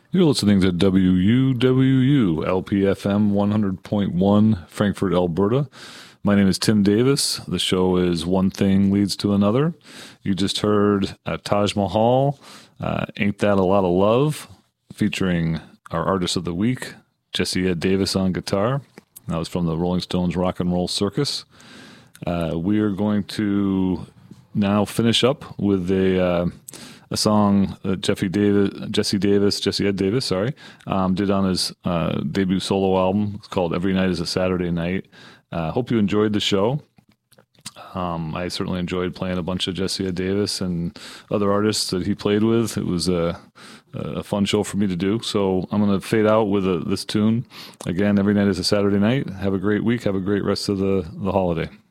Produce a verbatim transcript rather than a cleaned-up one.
You're listening to W U W U L P F M one hundred point one, Frankfurt, Alberta. My name is Tim Davis. The show is One Thing Leads to Another. You just heard uh, Taj Mahal, uh, Ain't That a Lot of Love, featuring our artist of the week, Jesse Ed Davis on guitar. That was from the Rolling Stones Rock and Roll Circus. Uh, we are going to now finish up with a uh, a song that Jeffy Davis, Jesse Davis, Jesse Ed Davis, sorry, um, did on his uh, debut solo album. It's called Every Night is a Saturday Night. Uh, hope you enjoyed the show. Um, I certainly enjoyed playing a bunch of Jesse Ed Davis and other artists that he played with. It was a, a fun show for me to do. So I'm going to fade out with a, this tune. Again, Every Night is a Saturday Night. Have a great week. Have a great rest of the, the holiday.